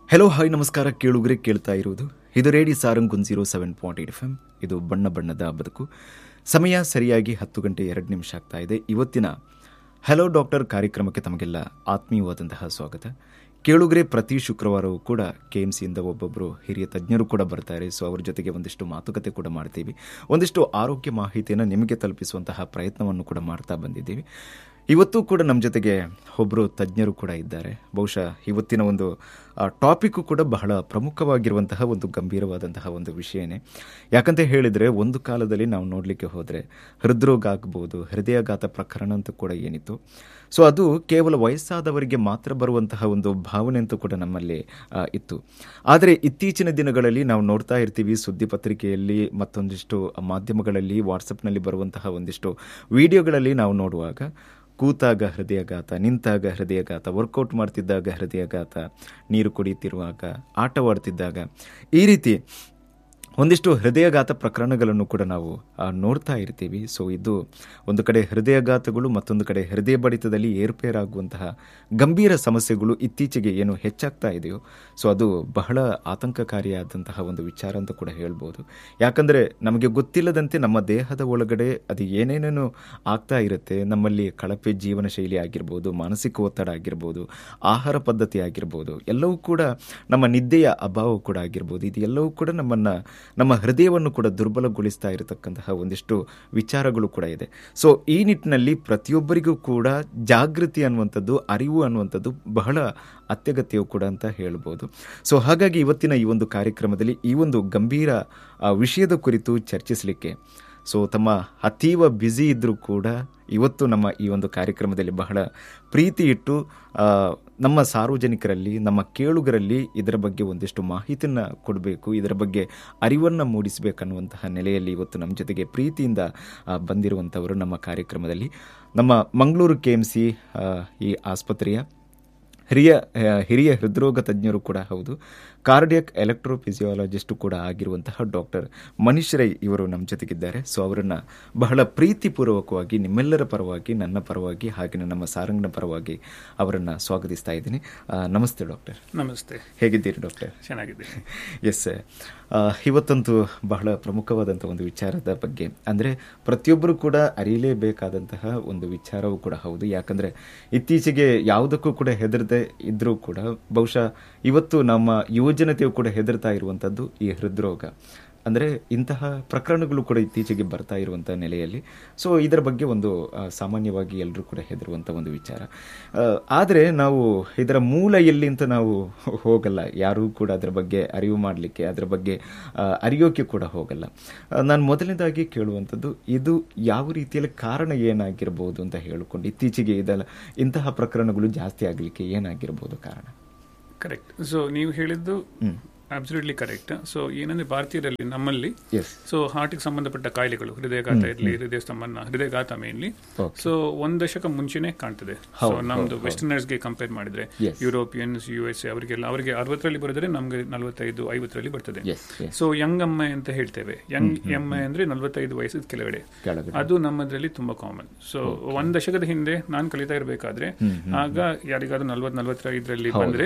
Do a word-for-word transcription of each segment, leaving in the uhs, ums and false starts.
Hello hi ನಮಸ್ಕಾರ. ಕೇಳುಗರೆ ಕೇಳ್ತಾ ಇರುವುದು ಇದು radio Sarang one zero seven point eight F M. ಇದು ಬಣ್ಣ ಬಣ್ಣದ ಬದುಕು. ಸಮಯ ಸರಿಯಾಗಿ ಹತ್ತು ಗಂಟೆ ಎರಡು ನಿಮಿಷ ಆಗ್ತಾ ಇದೆ. ಇವತ್ತಿನ ಹೆಲೋ ಡಾಕ್ಟರ್ ಕಾರ್ಯಕ್ರಮಕ್ಕೆ ತಮಗೆಲ್ಲ ಆತ್ಮೀಯವಾದಂತಹ ಸ್ವಾಗತ. ಕೇಳುಗರೆ, ಪ್ರತಿ ಶುಕ್ರವಾರವೂ ಕೂಡ ಕೆ ಎಮ್ ಸಿಯಿಂದ ಒಬ್ಬೊಬ್ಬರು ಹಿರಿಯ ತಜ್ಞರು ಕೂಡ ಬರ್ತಾರೆ. ಸೊ ಅವ್ರ ಜೊತೆಗೆ ಒಂದಿಷ್ಟು ಮಾತುಕತೆ ಕೂಡ ಮಾಡ್ತೀವಿ. ಒಂದಿಷ್ಟು ಆರೋಗ್ಯ ಮಾಹಿತಿಯನ್ನು ನಿಮಗೆ ತಲುಪಿಸುವಂತಹ ಪ್ರಯತ್ನವನ್ನು ಕೂಡ ಮಾಡ್ತಾ ಬಂದಿದ್ದೀವಿ. ಇವತ್ತು ಕೂಡ ನಮ್ಮ ಜೊತೆಗೆ ಒಬ್ಬರು ತಜ್ಞರು ಕೂಡ ಇದ್ದಾರೆ. ಬಹುಶಃ ಇವತ್ತಿನ ಒಂದು ಟಾಪಿಕ್ಕು ಕೂಡ ಬಹಳ ಪ್ರಮುಖವಾಗಿರುವಂತಹ ಒಂದು ಗಂಭೀರವಾದಂತಹ ಒಂದು ವಿಷಯನೇ. ಯಾಕಂತ ಹೇಳಿದರೆ, ಒಂದು ಕಾಲದಲ್ಲಿ ನಾವು ನೋಡಲಿಕ್ಕೆ ಹೋದರೆ ಹೃದ್ರೋಗ ಆಗ್ಬೋದು, ಹೃದಯಾಘಾತ ಪ್ರಕರಣ ಅಂತ ಕೂಡ ಏನಿತ್ತು, ಸೊ ಅದು ಕೇವಲ ವಯಸ್ಸಾದವರಿಗೆ ಮಾತ್ರ ಬರುವಂತಹ ಒಂದು ಭಾವನೆ ಅಂತೂ ಕೂಡ ನಮ್ಮಲ್ಲಿ ಇತ್ತು. ಆದರೆ ಇತ್ತೀಚಿನ ದಿನಗಳಲ್ಲಿ ನಾವು ನೋಡ್ತಾ ಇರ್ತೀವಿ, ಸುದ್ದಿ ಪತ್ರಿಕೆಯಲ್ಲಿ ಮತ್ತೊಂದಿಷ್ಟು ಮಾಧ್ಯಮಗಳಲ್ಲಿ, ವಾಟ್ಸಪ್ನಲ್ಲಿ ಬರುವಂತಹ ಒಂದಿಷ್ಟು ವಿಡಿಯೋಗಳಲ್ಲಿ ನಾವು ನೋಡುವಾಗ ಕೂತಾಗ ಹೃದಯಾಘಾತ, ನಿಂತಾಗ ಹೃದಯಾಘಾತ, ವರ್ಕೌಟ್ ಮಾಡ್ತಿದ್ದಾಗ ಹೃದಯಾಘಾತ, ನೀರು ಕುಡಿಯುತ್ತಿರುವಾಗ, ಆಟವಾಡ್ತಿದ್ದಾಗ, ಈ ರೀತಿ ಒಂದಿಷ್ಟು ಹೃದಯಾಘಾತ ಪ್ರಕರಣಗಳನ್ನು ಕೂಡ ನಾವು ನೋಡ್ತಾ ಇರ್ತೀವಿ. ಸೊ ಇದು ಒಂದು ಕಡೆ ಹೃದಯಾಘಾತಗಳು, ಮತ್ತೊಂದು ಕಡೆ ಹೃದಯ ಬಡಿತದಲ್ಲಿ ಏರ್ಪೇರಾಗುವಂತಹ ಗಂಭೀರ ಸಮಸ್ಯೆಗಳು ಇತ್ತೀಚೆಗೆ ಏನು ಹೆಚ್ಚಾಗ್ತಾ ಇದೆಯೋ, ಸೊ ಅದು ಬಹಳ ಆತಂಕಕಾರಿಯಾದಂತಹ ಒಂದು ವಿಚಾರ ಅಂತ ಕೂಡ ಹೇಳ್ಬೋದು. ಯಾಕಂದರೆ ನಮಗೆ ಗೊತ್ತಿಲ್ಲದಂತೆ ನಮ್ಮ ದೇಹದ ಒಳಗಡೆ ಅದು ಏನೇನೇನು ಆಗ್ತಾ ಇರುತ್ತೆ. ನಮ್ಮಲ್ಲಿ ಕಳಪೆ ಜೀವನ ಶೈಲಿ ಆಗಿರ್ಬೋದು, ಮಾನಸಿಕ ಒತ್ತಡ ಆಗಿರ್ಬೋದು, ಆಹಾರ ಪದ್ಧತಿ ಆಗಿರ್ಬೋದು, ಎಲ್ಲವೂ ಕೂಡ ನಮ್ಮ ನಿದ್ದೆಯ ಅಭಾವ ಕೂಡ ಆಗಿರ್ಬೋದು, ಇದು ಎಲ್ಲವೂ ಕೂಡ ನಮ್ಮನ್ನು ನಮ್ಮ ಹೃದಯವನ್ನು ಕೂಡ ದುರ್ಬಲಗೊಳಿಸ್ತಾ ಇರತಕ್ಕಂತಹ ಒಂದಿಷ್ಟು ವಿಚಾರಗಳು ಕೂಡ ಇದೆ. ಸೊ ಈ ನಿಟ್ಟಿನಲ್ಲಿ ಪ್ರತಿಯೊಬ್ಬರಿಗೂ ಕೂಡ ಜಾಗೃತಿ ಅನ್ನುವಂಥದ್ದು, ಅರಿವು ಅನ್ನುವಂಥದ್ದು ಬಹಳ ಅತ್ಯಗತ್ಯವೂ ಕೂಡ ಅಂತ ಹೇಳ್ಬೋದು. ಸೊ ಹಾಗಾಗಿ ಇವತ್ತಿನ ಈ ಒಂದು ಕಾರ್ಯಕ್ರಮದಲ್ಲಿ ಈ ಒಂದು ಗಂಭೀರ ವಿಷಯದ ಕುರಿತು ಚರ್ಚಿಸಲಿಕ್ಕೆ, ಸೊ ತಮ್ಮ ಅತೀವ ಬ್ಯುಸಿ ಇದ್ದರೂ ಕೂಡ ಇವತ್ತು ನಮ್ಮ ಈ ಒಂದು ಕಾರ್ಯಕ್ರಮದಲ್ಲಿ ಬಹಳ ಪ್ರೀತಿ ಇಟ್ಟು ನಮ್ಮ ಸಾರ್ವಜನಿಕರಲ್ಲಿ, ನಮ್ಮ ಕೇಳುಗರಲ್ಲಿ ಇದರ ಬಗ್ಗೆ ಒಂದಿಷ್ಟು ಮಾಹಿತಿಯನ್ನು ಕೊಡಬೇಕು, ಇದರ ಬಗ್ಗೆ ಅರಿವನ್ನು ಮೂಡಿಸಬೇಕನ್ನುವಂತಹ ನೆಲೆಯಲ್ಲಿ ಇವತ್ತು ನಮ್ಮ ಜೊತೆಗೆ ಪ್ರೀತಿಯಿಂದ ಬಂದಿರುವಂಥವರು ನಮ್ಮ ಕಾರ್ಯಕ್ರಮದಲ್ಲಿ ನಮ್ಮ ಮಂಗಳೂರು ಕೆ ಎಮ್ ಸಿ ಈ ಆಸ್ಪತ್ರೆಯ ಹಿರಿಯ ಹಿರಿಯ ಹೃದ್ರೋಗ ತಜ್ಞರು ಕೂಡ ಹೌದು, ಕಾರ್ಡಿಯಕ್ ಎಲೆಕ್ಟ್ರೋಫಿಸಿಯಾಲಜಿಸ್ಟು ಕೂಡ ಆಗಿರುವಂತಹ ಡಾಕ್ಟರ್ ಮನೀಶ್ ರೈ ಇವರು ನಮ್ಮ ಜೊತೆಗಿದ್ದಾರೆ. ಸೊ ಅವರನ್ನು ಬಹಳ ಪ್ರೀತಿಪೂರ್ವಕವಾಗಿ ನಿಮ್ಮೆಲ್ಲರ ಪರವಾಗಿ, ನನ್ನ ಪರವಾಗಿ, ಹಾಗೆ ನಮ್ಮ ಸಾರಂಗ್ನ ಪರವಾಗಿ ಅವರನ್ನು ಸ್ವಾಗತಿಸ್ತಾ ಇದ್ದೀನಿ. ನಮಸ್ತೆ ಡಾಕ್ಟರ್. ನಮಸ್ತೆ. ಹೇಗಿದ್ದೀರಿ ಡಾಕ್ಟರ್? ಚೆನ್ನಾಗಿದ್ದೀನಿ. Yes sir. ಇವತ್ತಂತೂ ಬಹಳ ಪ್ರಮುಖವಾದಂಥ ಒಂದು ವಿಚಾರದ ಬಗ್ಗೆ, ಅಂದರೆ ಪ್ರತಿಯೊಬ್ಬರು ಕೂಡ ಅರಿಯಲೇಬೇಕಾದಂತಹ ಒಂದು ವಿಚಾರವೂ ಕೂಡ ಹೌದು. ಯಾಕಂದರೆ ಇತ್ತೀಚೆಗೆ ಯಾವುದಕ್ಕೂ ಕೂಡ ಹೆದರದೆ ಇದ್ರೂ ಕೂಡ ಬಹುಶಃ ಇವತ್ತು ನಮ್ಮ ಯುವಜನತೆಯು ಕೂಡ ಹೆದರ್ತಾ ಇರುವಂಥದ್ದು ಈ ಹೃದ್ರೋಗ. ಅಂದರೆ ಇಂತಹ ಪ್ರಕರಣಗಳು ಕೂಡ ಇತ್ತೀಚೆಗೆ ಬರ್ತಾ ಇರುವಂಥ ನೆಲೆಯಲ್ಲಿ ಸೊ ಇದರ ಬಗ್ಗೆ ಒಂದು ಸಾಮಾನ್ಯವಾಗಿ ಎಲ್ಲರೂ ಕೂಡ ಹೆದರುವಂಥ ಒಂದು ವಿಚಾರ. ಆದರೆ ನಾವು ಇದರ ಮೂಲ ಎಲ್ಲಿ ಅಂತ ನಾವು ಹೋಗಲ್ಲ, ಯಾರೂ ಕೂಡ ಅದರ ಬಗ್ಗೆ ಅರಿವು ಮಾಡಲಿಕ್ಕೆ, ಅದರ ಬಗ್ಗೆ ಅರಿಯೋಕೆ ಕೂಡ ಹೋಗಲ್ಲ. ನಾನು ಮೊದಲನೇದಾಗಿ ಕೇಳುವಂಥದ್ದು, ಇದು ಯಾವ ರೀತಿಯಲ್ಲಿ ಕಾರಣ ಏನಾಗಿರ್ಬೋದು ಅಂತ ಹೇಳಿಕೊಂಡು ಇತ್ತೀಚೆಗೆ ಇದೆಲ್ಲ ಇಂತಹ ಪ್ರಕರಣಗಳು ಜಾಸ್ತಿ ಆಗಲಿಕ್ಕೆ ಏನಾಗಿರ್ಬೋದು ಕಾರಣ? ಕರೆಕ್ಟ್. ಸೊ ನೀವು ಹೇಳಿದ್ದು ಅಬ್ಸಲ್ಯೂಟ್ಲಿ ಕರೆಕ್ಟ್. ಸೊ ಏನಂದ್ರೆ ಭಾರತೀಯರಲ್ಲಿ ನಮ್ಮಲ್ಲಿ ಸೊ ಹಾರ್ಟಿಗೆ ಸಂಬಂಧಪಟ್ಟ ಕಾಯಿಲೆಗಳು, ಹೃದಯಘಾತ ಇರಲಿ, ಹೃದಯ ಸ್ತಂಭನ, ಹೃದಯಘಾತ ಮೇನ್ಲಿ ಸೊ ಒಂದ್ ದಶಕ ಮುಂಚೆನೆ ಕಾಣ್ತದೆ. ಸೊ ನಮ್ದು ವೆಸ್ಟರ್ನರ್ಸ್ಗೆ ಕಂಪೇರ್ ಮಾಡಿದ್ರೆ, ಯುರೋಪಿಯನ್ಸ್, ಯು ಎಸ್ ಎ ಅವರಿಗೆಲ್ಲ ಅವರಿಗೆ ಅರವತ್ತರಲ್ಲಿ ಬರೆದ್ರೆ ನಮ್ಗೆ ನಲವತ್ತೈದು ಐವತ್ತರಲ್ಲಿ ಬರ್ತದೆ. ಸೊ ಯಂಗ್ ಎಮ್ಮೆ ಅಂತ ಹೇಳ್ತೇವೆ. ಯಂಗ್ ಎಮ್ಮೆ ಅಂದ್ರೆ ನಲವತ್ತೈದು ವಯಸ್ಸಿನ ಕೆಳಗಡೆ, ಅದು ನಮ್ಮದ್ರಲ್ಲಿ ತುಂಬಾ ಕಾಮನ್. ಸೊ ಒಂದ್ ದಶಕದ ಹಿಂದೆ ನಾನು ಕಲಿತಾ ಇರಬೇಕಾದ್ರೆ ಆಗ ಯಾರಿಗಾದ್ರೂ ನಲ್ವತ್ ನಲ್ವತ್ತೈದರಲ್ಲಿ ಬಂದ್ರೆ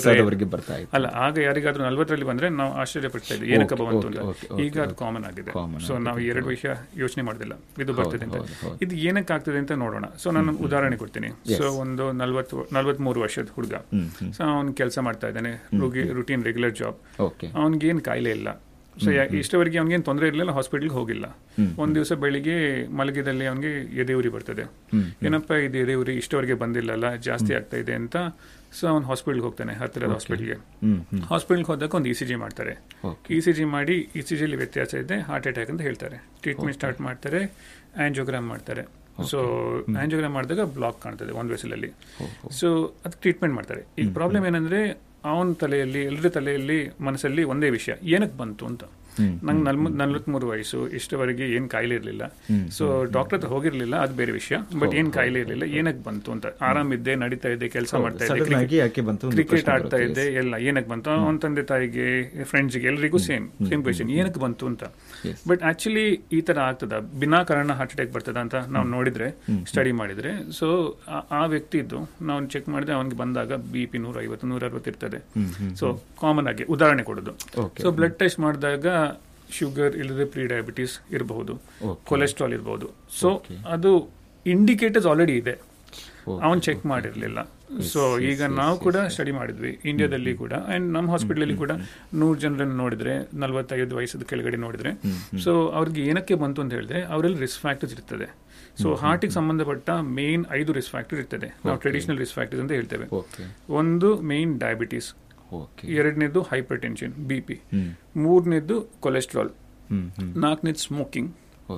ಅಲ್ಲ ಆಗ ಯಾರಿಗಾದ್ರೂ ನಲ್ವತ್ ಬಂದ್ರೆ ನಾವು ಆಶ್ಚರ್ಯ ಪಡ್ತಾ ಇದ್ವಿ, ಏನಕ್ಕ ಬಂತು ಅಂತ. ಈಗ ಅದು ಕಾಮನ್ ಆಗಿದೆ. ಸೊ ನಾವು ಎರಡು ವಿಷಯ ಯೋಚನೆ ಮಾಡೋದಿಲ್ಲ, ಇದು ಬರ್ತದೆ ಅಂತ. ಇದು ಏನಕ್ಕೆ ಆಗ್ತದೆ ಅಂತ ನೋಡೋಣ. ಸೊ ನಾನು ಉದಾಹರಣೆ ಕೊಡ್ತೀನಿ. ಸೊ ಒಂದು ನಲ್ವತ್ತು ನಲ್ವತ್ ಮೂರು ವರ್ಷದ ಹುಡುಗ, ಸೊ ಅವ್ನು ಕೆಲಸ ಮಾಡ್ತಾ ಇದ್ದಾನೆ, ರುಟೀನ್ ರೆಗ್ಯುಲರ್ ಜಾಬ್, ಅವ್ನಿಗೇನು ಕಾಯಿಲೆ ಇಲ್ಲ. ಸೊ ಇಷ್ಟವರೆಗೆ ಅವ್ನಿಗೇನು ತೊಂದರೆ ಇರಲಿಲ್ಲ, ಹಾಸ್ಪಿಟಲ್ಗೆ ಹೋಗಿಲ್ಲ. ಒಂದ್ ದಿವಸ ಬೆಳಿಗ್ಗೆ ಮಲಗಿದಲ್ಲಿ ಅವನಿಗೆ ಎದೆ ಉರಿ ಬರ್ತದೆ. ಏನಪ್ಪಾ ಇದು ಎದೆ ಉರಿ ಇಷ್ಟವರೆಗೆ ಬಂದಿಲ್ಲಲ್ಲ, ಜಾಸ್ತಿ ಆಗ್ತಾ ಇದೆ ಅಂತ. ಸೊ ಅವ್ನು ಹಾಸ್ಪಿಟಲ್ಗೆ ಹೋಗ್ತಾನೆ, ಹತ್ತಿರದ ಹಾಸ್ಪಿಟಲ್ಗೆ. ಹಾಸ್ಪಿಟಲ್ಗೆ ಹೋದಾಗ ಒಂದು ಇ ಸಿ ಜಿ ಮಾಡ್ತಾರೆ. ಇ ಸಿ ಜಿ ಮಾಡಿ ಇ ಸಿ ಜಿಲಿ ವ್ಯತ್ಯಾಸ ಇದೆ, ಹಾರ್ಟ್ ಅಟ್ಯಾಕ್ ಅಂತ ಹೇಳ್ತಾರೆ. ಟ್ರೀಟ್ಮೆಂಟ್ ಸ್ಟಾರ್ಟ್ ಮಾಡ್ತಾರೆ, ಆಂಜಿಯೋಗ್ರಾಮ್ ಮಾಡ್ತಾರೆ. ಸೊ ಆಂಜಿಯೋಗ್ರಾಮ್ ಮಾಡಿದಾಗ ಬ್ಲಾಕ್ ಕಾಣ್ತದೆ ಒಂದು ವೆಸಲಲ್ಲಿ. ಸೊ ಅದಕ್ಕೆ ಟ್ರೀಟ್ಮೆಂಟ್ ಮಾಡ್ತಾರೆ. ಈಗ ಪ್ರಾಬ್ಲಮ್ ಏನಂದ್ರೆ ಅವನ ತಲೆಯಲ್ಲಿ, ಎಲ್ಲರ ತಲೆಯಲ್ಲಿ, ಮನಸ್ಸಲ್ಲಿ ಒಂದೇ ವಿಷಯ, ಏನಕ್ಕೆ ಬಂತು ಅಂತ. ನಂಗೆ ನಲ್ ನಲ್ವತ್ಮೂರು ವಯಸ್ಸು, ಇಷ್ಟವರೆಗೆ ಏನ್ ಕಾಯಿಲೆ ಇರಲಿಲ್ಲ. ಸೊ ಡಾಕ್ಟರ್ ಹತ್ರ ಹೋಗಿರ್ಲಿಲ್ಲ, ಅದು ಬೇರೆ ವಿಷಯ. ಬಟ್ ಏನ್ ಕಾಯಿಲೆ ಇರಲಿಲ್ಲ, ಏನಕ್ಕೆ ಬಂತು ಅಂತ. ಆರಾಮಿದ್ದೆ, ನಡೀತಾ ಇದ್ದೆ, ಕೆಲಸ ಮಾಡ್ತಾ ಇದ್ದೆ, ಕ್ರಿಕೆಟ್ ಆಡ್ತಾ ಇದ್ದೆ, ಎಲ್ಲ ಏನಕ್ಕೆ ಬಂತು. ಅವನ ತಂದೆ ತಾಯಿಗೆ, ಫ್ರೆಂಡ್ಸ್ಗೆ, ಎಲ್ರಿಗೂ ಸೇಮ್ ಸೇಮ್ ಕ್ವೆಶನ್, ಏನಕ್ಕೆ ಬಂತು ಅಂತ. ಬಟ್ ಆಕ್ಚುಲಿ ಈ ತರ ಆಗ್ತದ, ಬಿನಾ ಕಾರಣ ಹಾರ್ಟ್ ಅಟ್ಯಾಕ್ ಬರ್ತದ ಅಂತ ನಾವು ನೋಡಿದ್ರೆ, ಸ್ಟಡಿ ಮಾಡಿದ್ರೆ. ಸೊ ಆ ವ್ಯಕ್ತಿ ಇದ್ದು ನಾವು ಚೆಕ್ ಮಾಡಿದ್ರೆ ಅವನಿಗೆ ಬಂದಾಗ ಬಿ ಪಿ ನೂರ ಐವತ್ತು ನೂರ ಅರವತ್ತು ಇರ್ತದೆ. ಸೊ ಕಾಮನ್ ಆಗಿ ಉದಾಹರಣೆ ಕೊಡೋದು. ಸೊ ಬ್ಲಡ್ ಟೆಸ್ಟ್ ಮಾಡಿದಾಗ ಶುಗರ್ ಇಲ್ಲದೆ ಪ್ರೀ ಡಯಾಬಿಟಿಸ್ ಇರಬಹುದು, ಕೊಲೆಸ್ಟ್ರಾಲ್ ಇರಬಹುದು. ಸೊ ಅದು ಇಂಡಿಕೇಟರ್ಸ್ ಆಲ್ರೆಡಿ ಇದೆ, ಅವನ್ ಚೆಕ್ ಮಾಡಿರ್ಲಿಲ್ಲ. ಸೊ ಈಗ ನಾವು ಕೂಡ ಸ್ಟಡಿ ಮಾಡಿದ್ವಿ ಇಂಡಿಯಾದಲ್ಲಿ ಕೂಡ, ಅಂಡ್ ನಮ್ಮ ಹಾಸ್ಪಿಟಲ್ ಕೂಡ ನೂರು ಜನರನ್ನು ನೋಡಿದ್ರೆ, ನಲ್ವತ್ತೈದು ವಯಸ್ಸದ ಕೆಳಗಡೆ ನೋಡಿದ್ರೆ, ಸೊ ಅವ್ರಿಗೆ ಏನಕ್ಕೆ ಬಂತು ಅಂತ ಹೇಳಿದ್ರೆ ಅವರಲ್ಲಿ ರಿಸ್ಕ್ ಫ್ಯಾಕ್ಟರ್ಸ್ ಇರ್ತದೆ. ಸೊ ಹಾರ್ಟಿಗೆ ಸಂಬಂಧಪಟ್ಟ ಮೇನ್ ಐದು ರಿಸ್ಕ್ ಫ್ಯಾಕ್ಟರ್ ಇರ್ತದೆ, ನಾವು ಟ್ರೆಡಿಷನಲ್ ರಿಸ್ಕ್ ಫ್ಯಾಕ್ಟರ್ಸ್ ಅಂತ ಹೇಳ್ತೇವೆ. ಒಂದು ಮೇನ್ ಡಯಾಬಿಟಿಸ್, ಎರಡನೇದು ಹೈಪರ್ ಟೆನ್ಷನ್ ಬಿ ಪಿ, ಮೂರನೇದು ಕೊಲೆಸ್ಟ್ರಾಲ್, ನಾಲ್ಕನೇದು ಸ್ಮೋಕಿಂಗ್,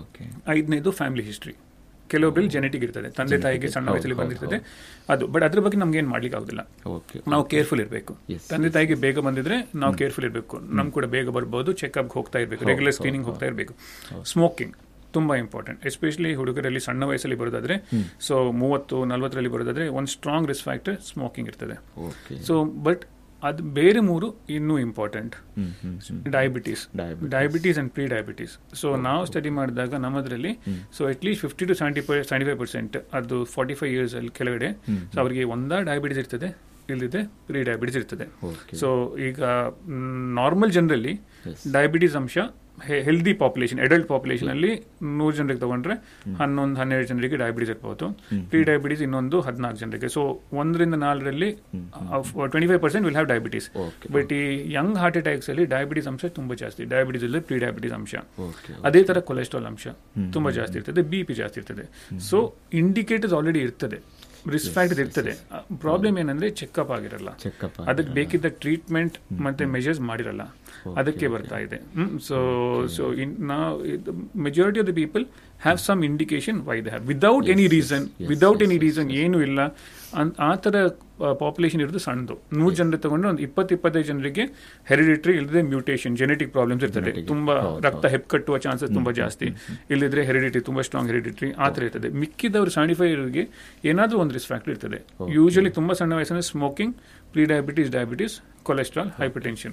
ಐದನೇದು ಫ್ಯಾಮಿಲಿ ಹಿಸ್ಟ್ರಿ. ಕೆಲವೊಬ್ಬರಲ್ಲಿ ಜೆನೆಟಿಕ್ ಇರ್ತದೆ, ತಂದೆ ತಾಯಿಗೆ ಸಣ್ಣ ವಯಸ್ಸಲ್ಲಿ ಬಂದಿರ್ತದೆ ಅದು. ಬಟ್ ಅದ್ರ ಬಗ್ಗೆ ನಮ್ಗೆ ಏನ್ ಮಾಡ್ಲಿಕ್ಕೆ ಆಗುದಿಲ್ಲ, ನಾವು ಕೇರ್ಫುಲ್ ಇರಬೇಕು. ತಂದೆ ತಾಯಿಗೆ ಬೇಗ ಬಂದಿದ್ರೆ ನಾವು ಕೇರ್ಫುಲ್ ಇರಬೇಕು, ನಮ್ ಕೂಡ ಬೇಗ ಬರ್ಬೋದು, ಚೆಕ್ಅಪ್ ಹೋಗ್ತಾ ಇರಬೇಕು, ರೆಗ್ಯುಲರ್ ಸ್ಕ್ರೀನಿಂಗ್ ಹೋಗ್ತಾ ಇರಬೇಕು. ಸ್ಮೋಕಿಂಗ್ ತುಂಬಾ ಇಂಪಾರ್ಟೆಂಟ್, ಎಸ್ಪೆಷಲಿ ಹುಡುಗರಲ್ಲಿ ಸಣ್ಣ ವಯಸ್ಸಲ್ಲಿ ಬರೋದಾದ್ರೆ, ಸೊ ಮೂವತ್ತು ನಲ್ವತ್ತರಲ್ಲಿ ಬರೋದಾದ್ರೆ ಒಂದು ಸ್ಟ್ರಾಂಗ್ ರಿಸ್ಕ್ ಫ್ಯಾಕ್ಟರ್ ಸ್ಮೋಕಿಂಗ್ ಇರ್ತದೆ. ಸೊ ಬಟ್ ಅದು ಬೇರೆ ಮೂರು ಇನ್ನೂ important, diabetes diabetes and pre diabetes. So ನಾವು ಸ್ಟಡಿ ಮಾಡಿದಾಗ ನಮ್ಮದ್ರಲ್ಲಿ so at least fifty to seventy seventy five percent ಅದು ಫಾರ್ಟಿ ಫೈವ್ ಇಯರ್ಸ್ ಅಲ್ಲಿ ಕೆಳಗಡೆ, ಸೊ ಅವರಿಗೆ ಒಂದಾ ಡಯಾಬಿಟೀಸ್ ಇರ್ತದೆ, ಇಲ್ಲದೆ ಪ್ರೀ ಡಯಾಬಿಟೀಸ್ ಇರ್ತದೆ. ಸೊ ಈಗ ನಾರ್ಮಲ್ ಜನರಲ್ಲಿ ಡಯಾಬಿಟೀಸ್ ಅಂಶ ಹೆಲ್ದಿ ಪಾಪ್ಯುಲೇಷನ್, ಅಡಲ್ಟ್ ಪಾಪ್ಯುಲೇಷನ್ ಅಲ್ಲಿ ನೂರು ಜನರಿಗೆ ತಗೊಂಡ್ರೆ ಹನ್ನೊಂದು ಹನ್ನೆರಡು ಜನರಿಗೆ ಡಯಾಬಿಟೀಸ್ ಇರ್ಬೋದು, ಪ್ರೀ ಡಯಾಬಿಟೀಸ್ ಇನ್ನೊಂದು ಹದಿನಾಲ್ಕು ಜನರಿಗೆ. ಸೊ ಒಂದರಿಂದ ನಾಲ್ಕರಲ್ಲಿ twenty five percent will have diabetes. But ಈ ಯಂಗ್ ಹಾರ್ಟ್ ಅಟ್ಯಾಕ್ಸ್ ಅಲ್ಲಿ ಡಯಾಬಿಟೀಸ್ ಅಂಶ ತುಂಬಾ ಜಾಸ್ತಿ, ಡಯಾಬಿಟೀಸ್ ಅಲ್ಲಿ ಪ್ರೀ ಡಯಾಬಿಟೀಸ್ ಅಂಶ, ಅದೇ ತರ ಕೊಲೆಸ್ಟ್ರಾಲ್ ಅಂಶ ತುಂಬಾ ಜಾಸ್ತಿ ಇರ್ತದೆ, ಬಿ ಪಿ ಜಾಸ್ತಿ ಇರ್ತದೆ. ಸೊ ಇಂಡಿಕೇಟರ್ಸ್ ಆಲ್ರೆಡಿ ಇರ್ತದೆ, ರಿಸ್ಕ್ ಫ್ಯಾಕ್ಟರ್ ಇರ್ತದೆ. ಪ್ರಾಬ್ಲಮ್ ಏನಂದ್ರೆ ಚೆಕ್ಅಪ್ ಆಗಿರಲ್ಲ, ಅದಕ್ಕೆ ಬೇಕಿದ್ದ ಟ್ರೀಟ್ಮೆಂಟ್ ಮತ್ತೆ ಮೆಜರ್ಸ್ ಮಾಡಿರಲ್ಲ, ಅದಕ್ಕೆ ಬರ್ತಾ ಇದೆ. ಸೊ ಸೊ ನಾವು majority of the people have some indication why they have, without any reason without any reason ಏನು ಇಲ್ಲ. ಆ ಥರ ಪಾಪ್ಯುಲೇಷನ್ ಇರೋದು ಸಣ್ಣದು. ನೂರು ಜನರು ತಗೊಂಡ್ರೆ ಒಂದು ಇಪ್ಪತ್ತು ಇಪ್ಪತ್ತೈದು ಜನರಿಗೆ ಹೆರಿಡಿಟ್ರಿ ಇಲ್ಲದೆ ಮ್ಯೂಟೇಷನ್ ಜೆನೆಟಿಕ್ ಪ್ರಾಬ್ಲಮ್ಸ್ ಇರ್ತದೆ, ತುಂಬಾ ರಕ್ತ ಹೆಪ್ಪುಕಟ್ಟುವ ಚಾನ್ಸಸ್ ತುಂಬಾ ಜಾಸ್ತಿ, ಇಲ್ಲದ್ರೆ ಹೆರಿಡಿಟ್ರಿ ತುಂಬಾ ಸ್ಟ್ರಾಂಗ್ ಹೆರಿಡಿಟ್ರಿ ಆ ಥರ ಇರ್ತದೆ. ಮಿಕ್ಕಿದವರು ಸೆವೆಂಟಿ ಫೈವ್ ಇಯರ್ಗೆ ಏನಾದರೂ ಒಂದು ರಿಸ್ಕ್ ಫ್ಯಾಕ್ಟರ್ ಇರ್ತದೆ. ಯೂಶಲಿ ತುಂಬಾ ಸಣ್ಣ ವಯಸ್ಸಿನ smoking, pre diabetes, diabetes, cholesterol, hyper tension.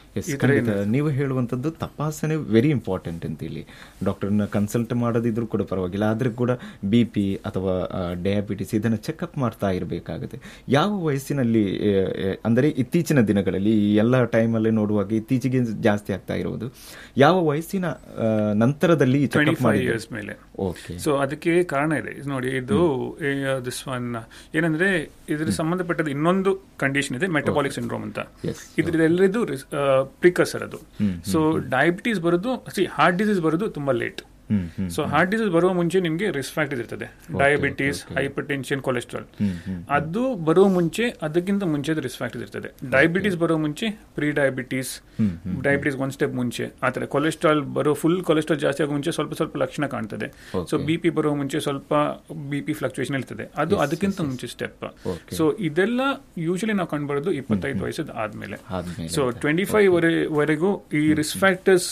ನೀವು ಹೇಳುವಂಥದ್ದು ತಪಾಸಣೆ ವೆರಿ ಇಂಪಾರ್ಟೆಂಟ್ ಅಂತ. ಇಲ್ಲಿ ಡಾಕ್ಟರ್ನ ಕನ್ಸಲ್ಟ್ ಮಾಡೋದಿದ್ರು ಕೂಡ ಪರವಾಗಿಲ್ಲ, ಆದ್ರೆ ಕೂಡ ಬಿ ಪಿ ಅಥವಾ ಡಯಾಬಿಟಿಸ್ ಇದನ್ನು ಚೆಕ್ಅಪ್ ಮಾಡ್ತಾ ಇರಬೇಕಾಗುತ್ತೆ. ಯಾವ ವಯಸ್ಸಿನಲ್ಲಿ ಅಂದರೆ ಇತ್ತೀಚಿನ ದಿನಗಳಲ್ಲಿ ಈ ಎಲ್ಲ ಟೈಮಲ್ಲಿ ನೋಡುವಾಗ ಇತ್ತೀಚೆಗೆ ಜಾಸ್ತಿ ಆಗ್ತಾ ಇರುವುದು ಯಾವ ವಯಸ್ಸಿನ ನಂತರದಲ್ಲಿ ಚೆಕ್ಅಪ್ ಮಾಡಿ ಮೇಲೆ? ಓಕೆ, ಸೊ ಅದಕ್ಕೆ ಕಾರಣ ಇದೆ ನೋಡಿ. ಇದು ದಿಸ್ ಒನ್ ಏನಂದ್ರೆ ಇದ್ರ ಸಂಬಂಧಪಟ್ಟದ್ದು ಇನ್ನೊಂದು ಕಂಡೀಷನ್ ಇದೆ, ಮೆಟಬಾಲಿಕ್ ಸಿಂಡ್ರೋಮ್ ಅಂತ. ಇದ್ರದ್ದೆಲ್ಲರಿಗೂ ಪ್ರಿಕರ್ಸರ್ ಅದು. ಸೊ ಡಯಾಬಿಟೀಸ್ ಬರೋದು, ಹಾರ್ಟ್ ಡಿಸೀಸ್ ಬರೋದು ತುಂಬಾ ಲೇಟ್. ಸೊ ಹಾರ್ಟ್ ಡಿಸೀಸ್ ಬರುವ ಮುಂಚೆ ನಿಮ್ಗೆ ರಿಸ್ಕ್ ಫ್ಯಾಕ್ಟರ್ ಇರ್ತದೆ, ಡಯಾಬಿಟೀಸ್, ಹೈಪರ್ ಟೆನ್ಷನ್, ಕೊಲೆಸ್ಟ್ರಾಲ್. ಅದು ಬರುವ ಮುಂಚೆ, ಅದಕ್ಕಿಂತ ಮುಂಚೆ ರಿಸ್ಕ್ ಫ್ಯಾಕ್ಟರ್ ಇರ್ತದೆ. ಡಯಾಬಿಟೀಸ್ ಬರೋ ಮುಂಚೆ pre diabetes, diabetes one step ಮುಂಚೆ ಆತರ. ಕೊಲೆಸ್ಟ್ರಾಲ್ ಬರೋ ಫುಲ್ ಕೊಲೆಸ್ಟ್ರಾಲ್ ಜಾಸ್ತಿ ಆಗೋ ಮುಂಚೆ ಸ್ವಲ್ಪ ಸ್ವಲ್ಪ ಲಕ್ಷಣ ಕಾಣ್ತದೆ. ಸೊ ಬಿ ಪಿ ಬರೋ ಮುಂಚೆ ಸ್ವಲ್ಪ ಬಿ ಪಿ ಫ್ಲಕ್ಚುಯೇಷನ್ ಇರ್ತದೆ, ಅದು ಅದಕ್ಕಿಂತ ಮುಂಚೆ ಸ್ಟೆಪ್. ಸೊ ಇದೆಲ್ಲ ಯೂಶಲಿ ನಾವು ಕಂಡುಬರೋದು ಇಪ್ಪತ್ತೈದು ವಯಸ್ಸದ ಆದ್ಮೇಲೆ. ಸೊ ಟ್ವೆಂಟಿ ಫೈವ್ ವರೆಗೂ ಈ ರಿಸ್ಕ್ ಫ್ಯಾಕ್ಟರ್ಸ್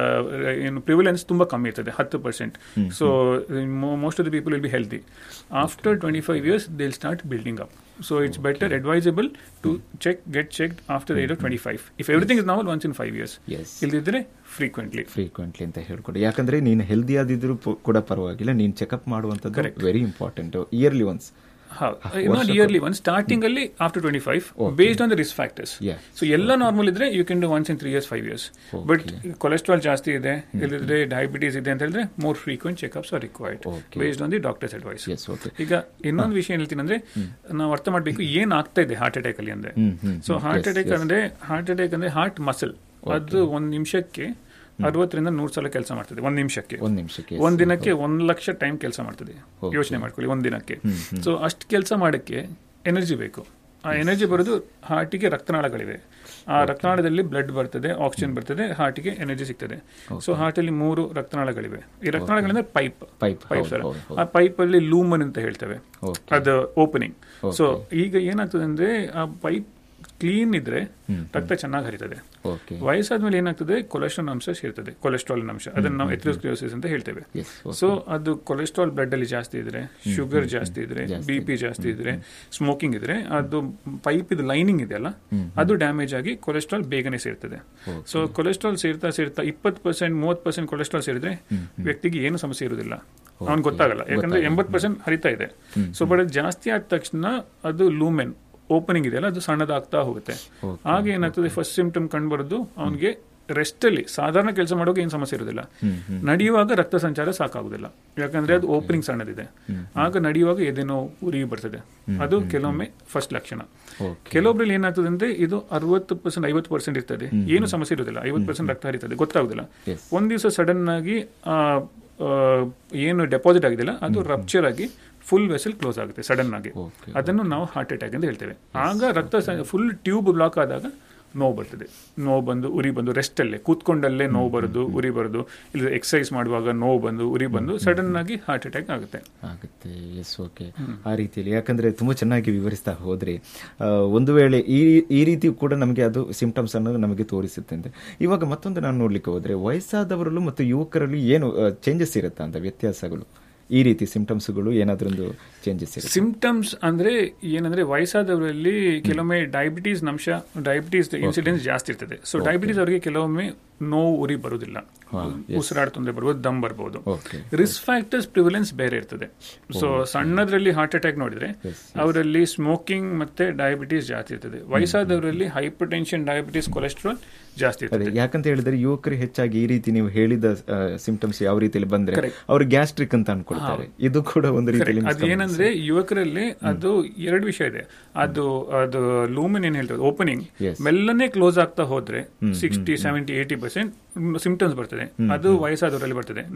ಏನು ಪ್ರಿವಿಲೆನ್ಸ್ ತುಂಬಾ ಕಮ್ಮಿ ಇರ್ತದೆ, ಹತ್ತು percent. So most of the people will be healthy. After twenty five years they will start building up. So it's better advisable to check get checked after the age of twenty-five. If everything is normal, once in five years. Yes. ಇಲ್ಲದಿದ್ರೆ frequently frequently ಅಂತ ಹೇಳ್ಕೊಡಿ. ಯಾಕಂದ್ರೆ ನೀನು healthy ಆದಿದ್ರು ಕೂಡ ಪರವಾಗಿಲ್ಲ, ನೀನು checkup ಮಾಡುವಂಥದ್ದು very important. Yearly once, not yearly one, starting ಅಲ್ಲಿ after twenty five based on the risk factors. So ಎಲ್ಲ ನಾರ್ಮಲ್ ಇದ್ರೆ you can do once in three years five years. But cholesterol ಜಾಸ್ತಿ ಇದೆ, ಇಲ್ಲದ್ರೆ ಡಯಾಬಿಟೀಸ್ ಇದೆ ಅಂತ ಹೇಳಿದ್ರೆ more frequent checkups R required based on the doctors advice. ಈಗ ಇನ್ನೊಂದು ವಿಷಯ ಹೇಳ್ತೀನಿ ಅಂದ್ರೆ, ನಾವು ಅರ್ಥ ಮಾಡಬೇಕು ಏನ್ ಆಗ್ತಾ ಇದೆ ಹಾರ್ಟ್ ಅಟ್ಯಾಕ್ ಅಲ್ಲಿ ಅಂದ್ರೆ. ಸೊ ಹಾರ್ಟ್ ಅಟ್ಯಾಕ್ ಅಂದ್ರೆ ಹಾರ್ಟ್ ಅಟ್ಯಾಕ್ ಅಂದ್ರೆ ಹಾರ್ಟ್ ಮಸಲ್ ಅದು ಒಂದ್ ನಿಮಿಷಕ್ಕೆ ಅರವತ್ತರಿಂದ ನೂರು ಸಲ ಕೆಲಸ ಮಾಡ್ತದೆ. ಒಂದ್ ನಿಮಿಷಕ್ಕೆ ಒಂದ್ ನಿಮಿಷಕ್ಕೆ ಒಂದ್ ದಿನಕ್ಕೆ ಒಂದ್ ಲಕ್ಷ ಟೈಮ್ ಕೆಲಸ ಮಾಡ್ತದೆ. ಯೋಚನೆ ಮಾಡ್ಕೊಳ್ಳಿ, ಒಂದ್ ದಿನಕ್ಕೆ. ಸೊ ಅಷ್ಟು ಕೆಲಸ ಮಾಡಕ್ಕೆ ಎನರ್ಜಿ ಬೇಕು. ಆ ಎನರ್ಜಿ ಬರೋದು ಹಾರ್ಟಿಗೆ ರಕ್ತನಾಳಗಳಿವೆ. ಆ ರಕ್ತನಾಳದಲ್ಲಿ ಬ್ಲಡ್ ಬರ್ತದೆ, ಆಕ್ಸಿಜನ್ ಬರ್ತದೆ, ಹಾರ್ಟಿಗೆ ಎನರ್ಜಿ ಸಿಗ್ತದೆ. ಸೊ ಹಾರ್ಟ್ ಅಲ್ಲಿ ಮೂರು ರಕ್ತನಾಳಗಳಿವೆ. ಈ ರಕ್ತನಾಳಗಳಿಂದ ಪೈಪ್ ಪೈಪ್ ಸರ್, ಆ ಪೈಪ್ ಅಲ್ಲಿ ಲೂಮನ್ ಅಂತ ಹೇಳ್ತೇವೆ, ಅದು ಓಪನಿಂಗ್. ಸೊ ಈಗ ಏನಾಗ್ತದೆ ಅಂದ್ರೆ ಆ ಪೈಪ್ ಕ್ಲೀನ್ ಇದ್ರೆ ರಕ್ತ ಚೆನ್ನಾಗಿ ಹರಿತದೆ. ವಯಸ್ಸಾದ್ಮೇಲೆ ಏನಾಗ್ತದೆ, ಕೊಲೆಸ್ಟ್ರಾಲ್ ಅಂಶ ಸೇರ್ತದೆ, ಕೊಲೆಸ್ಟ್ರಾಲ್ ಅಂಶ, ಅದನ್ನ ನಾವು ಎಥೆರೋಸ್ಕ್ಲೆರೋಸಿಸ್ ಅಂತ ಹೇಳ್ತೇವೆ. ಸೊ ಅದು ಕೊಲೆಸ್ಟ್ರಾಲ್ ಬ್ಲಡ್ ಅಲ್ಲಿ ಜಾಸ್ತಿ ಇದ್ರೆ, ಶುಗರ್ ಜಾಸ್ತಿ ಇದ್ರೆ, ಬಿ ಪಿ ಜಾಸ್ತಿ ಇದ್ರೆ, ಸ್ಮೋಕಿಂಗ್ ಇದ್ರೆ, ಅದು ಪೈಪ್ ಇದು ಲೈನಿಂಗ್ ಇದೆಯಲ್ಲ ಅದು ಡ್ಯಾಮೇಜ್ ಆಗಿ ಕೊಲೆಸ್ಟ್ರಾಲ್ ಬೇಗನೆ ಸೇರ್ತದೆ. ಸೊ ಕೊಲೆಸ್ಟ್ರಾಲ್ ಸೇರ್ತಾ ಸೇರ್ತಾ ಇಪ್ಪತ್ತು ಪರ್ಸೆಂಟ್ ಮೂವತ್ತು ಪರ್ಸೆಂಟ್ ಕೊಲೆಸ್ಟ್ರಾಲ್ ಸೇರಿದ್ರೆ ವ್ಯಕ್ತಿಗೆ ಏನು ಸಮಸ್ಯೆ ಇರುವುದಿಲ್ಲ, ಅವ್ನು ಗೊತ್ತಾಗಲ್ಲ, ಯಾಕಂದ್ರೆ ಎಂಬತ್ತು ಪರ್ಸೆಂಟ್ ಹರಿತಾ ಇದೆ. ಸೊ ಬಟ್ ಜಾಸ್ತಿ ಆದ ತಕ್ಷಣ ಅದು ಲೂಮೆನ್ ಓಪನಿಂಗ್ ಇದೆಯಲ್ಲ ಅದು ಸಣ್ಣದಾಗ್ತಾ ಹೋಗುತ್ತೆ. ಆಗ ಏನಾಗ್ತದೆ, ಫಸ್ಟ್ ಸಿಂಪ್ಟಮ್ ಕಂಡು ಬರೋದು ಅವನಿಗೆ ರೆಸ್ಟ್ ಅಲ್ಲಿ ಸಾಧಾರಣ ಕೆಲಸ ಮಾಡೋಕೆ ಏನು ಸಮಸ್ಯೆ ಇರೋದಿಲ್ಲ, ನಡೆಯುವಾಗ ರಕ್ತ ಸಂಚಾರ ಸಾಕಾಗುದಿಲ್ಲ, ಯಾಕಂದ್ರೆ ಅದು ಓಪನಿಂಗ್ ಸಣ್ಣದಿದೆ. ಆಗ ನಡೆಯುವಾಗ ಎದೆನೋ ಉರಿ ಬರ್ತದೆ, ಅದು ಕೆಲವೊಮ್ಮೆ ಫಸ್ಟ್ ಲಕ್ಷಣ. ಕೆಲವೊಬ್ರಲ್ಲಿ ಏನಾಗ್ತದೆ ಅಂದ್ರೆ ಇದು ಅರವತ್ತು ಪರ್ಸೆಂಟ್ ಐವತ್ತು ಪರ್ಸೆಂಟ್ ಇರ್ತದೆ, ಏನು ಸಮಸ್ಯೆ ಇರೋದಿಲ್ಲ, ಐವತ್ತು ಪರ್ಸೆಂಟ್ ರಕ್ತ ಹರಿತದೆ, ಗೊತ್ತಾಗುದಿಲ್ಲ. ಒಂದ್ ದಿವಸ ಸಡನ್ ಆಗಿ ಆ ಏನು ಡೆಪಾಸಿಟ್ ಆಗಿದೆಯಲ್ಲ ಅದು ರಪ್ಚರ್ ಆಗಿ ಫುಲ್ ವೆಸಲ್ ಕ್ಲೋಸ್ ಆಗುತ್ತೆ ಸಡನ್ ಆಗಿ, ಅದನ್ನು ನಾವು ಹಾರ್ಟ್ ಅಟ್ಯಾಕ್ ಅಂತ ಹೇಳ್ತೇವೆ. ಆಗ ರಕ್ತ ಫುಲ್ ಟ್ಯೂಬ್ ಬ್ಲಾಕ್ ಆದಾಗ ನೋವು ಬರ್ತದೆ, ನೋವು ಬಂದು ಉರಿ ಬಂದು ರೆಸ್ಟ್ ಅಲ್ಲೇ ಕೂತ್ಕೊಂಡಲ್ಲೇ ನೋವು ಬರೋದು, ಉರಿ ಬರೋದು, ಇಲ್ಲ ಎಕ್ಸರ್ಸೈಸ್ ಮಾಡುವಾಗ ನೋವು ಬಂದು ಉರಿ ಬಂದು ಸಡನ್ ಆಗಿ ಹಾರ್ಟ್ ಅಟ್ಯಾಕ್ ಆಗುತ್ತೆ ಆಗುತ್ತೆ ಎಸ್ ಓಕೆ ಆ ರೀತಿಯಲ್ಲಿ. ಯಾಕಂದ್ರೆ ತುಂಬಾ ಚೆನ್ನಾಗಿ ವಿವರಿಸ್ತಾ ಹೋದ್ರೆ ಒಂದು ವೇಳೆ ಈ ಈ ರೀತಿ ಕೂಡ ನಮಗೆ ಅದು ಸಿಂಪ್ಟಮ್ಸ್ ಅನ್ನೋದು ನಮಗೆ ತೋರಿಸುತ್ತೆ. ಇವಾಗ ಮತ್ತೊಂದು ನಾನು ನೋಡ್ಲಿಕ್ಕೆ ಹೋದ್ರೆ ವಯಸ್ಸಾದವರಲ್ಲೂ ಮತ್ತು ಯುವಕರಲ್ಲಿ ಏನು ಚೇಂಜಸ್ ಇರುತ್ತಾ ಅಂತ, ವ್ಯತ್ಯಾಸಗಳು ಈ ರೀತಿ ಸಿಂಪ್ಟಮ್ಸ್ಗಳು ಏನಾದ್ರೊಂದು ಚೇಂಜಸ್ ಇರುತ್ತೆ? ಸಿಂಪ್ಟಮ್ಸ್ ಅಂದ್ರೆ ಏನಂದ್ರೆ ವಯಸ್ಸಾದವರಲ್ಲಿ ಕೆಲವೊಮ್ಮೆ ಡಯಾಬಿಟೀಸ್ ಅಂಶ, ಡಯಾಬಿಟೀಸ್ ಇನ್ಸಿಡೆನ್ಸ್ ಜಾಸ್ತಿ ಇರ್ತದೆ. ಸೊ ಡಯಾಬಿಟೀಸ್ ಅವರಿಗೆ ಕೆಲವೊಮ್ಮೆ ನೋವು ಉರಿ ಬರುವುದಿಲ್ಲ, ಉಸಿರಾಟ ತೊಂದರೆ ಬರ್ಬೋದು, ದಮ್ ಬರ್ಬೋದು. ರಿಸ್ಕ್ ಫ್ಯಾಕ್ಟರ್ಸ್ ಪ್ರಿವಲೆನ್ಸ್ ಬೇರೆ ಇರ್ತದೆ. ಸೊ ಸಣ್ಣದ್ರಲ್ಲಿ ಹಾರ್ಟ್ ಅಟ್ಯಾಕ್ ನೋಡಿದ್ರೆ ಅವರಲ್ಲಿ ಸ್ಮೋಕಿಂಗ್ ಮತ್ತೆ ಡಯಾಬಿಟೀಸ್ ಜಾಸ್ತಿ ಇರ್ತದೆ. ವಯಸ್ಸಾದವರಲ್ಲಿ ಹೈಪರ್ ಟೆನ್ಷನ್, ಡಯಾಬಿಟೀಸ್, ಕೊಲೆಸ್ಟ್ರಾಲ್ ಜಾಸ್ತಿ ಇರ್ತದೆ. ಯಾಕಂತ ಹೇಳಿದ್ರೆ ಯುವಕರು ಹೆಚ್ಚಾಗಿ ಈ ರೀತಿ ನೀವು ಹೇಳಿದ ಸಿಂಪ್ಟಮ್ಸ್ ಯಾವ ರೀತಿಯಲ್ಲಿ ಬಂದ್ರೆ ಅವರು ಗ್ಯಾಸ್ಟ್ರಿಕ್ ಅಂತ ಅನ್ಕೊಳ್ತಾರೆ. ಇದು ಕೂಡ ಒಂದು ರೀತಿಯಲ್ಲಿ ಅದೇನಂದ್ರೆ ಯುವಕರಲ್ಲಿ ಅದು ಎರಡು ವಿಷಯ ಇದೆ. ಅದು ಅದು ಲೂಮೆನ್ ಏನ್ ಹೇಳ್ತಾರೆ ಓಪನಿಂಗ್ ಮೆಲ್ಲನೆ ಕ್ಲೋಸ್ ಆಗ್ತಾ ಹೋದ್ರೆ sixty seventy eighty percent symptoms ಬರ್ತದೆ, ಅದು ವಯಸ್ಸಾದವರಲ್ಲಿ ಬರ್ತದೆ.